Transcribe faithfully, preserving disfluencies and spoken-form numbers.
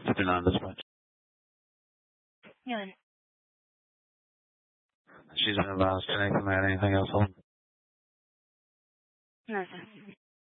fifty-nine dispatch. Yun. She's been advised to anything, anything else on? No, sir.